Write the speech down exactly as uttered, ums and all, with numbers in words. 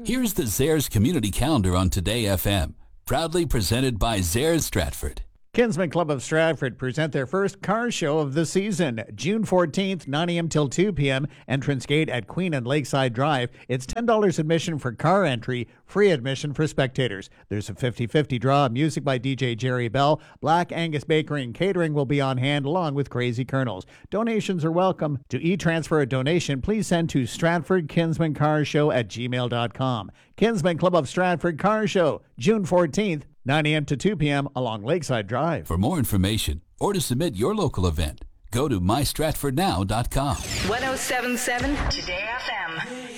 Here's the Zares Community Calendar on Today F M, proudly presented by Zares Stratford. Kinsman Club of Stratford present their first car show of the season, June fourteenth, nine a.m. till two p.m. Entrance gate at Queen and Lakeside Drive. It's ten dollars admission for car entry, free admission for spectators. There's a fifty-fifty draw. Music by D J Jerry Bell. Black Angus Bakery and Catering will be on hand along with Crazy Colonels. Donations are welcome. To e-transfer a donation, please send to Stratford Kinsman Car Show at gmail dot com. Kinsman Club of Stratford Car Show, June fourteenth, nine a.m. to two p.m. along Lakeside Drive. For more information or to submit your local event, go to my stratford now dot com. one oh seven point seven Today F M.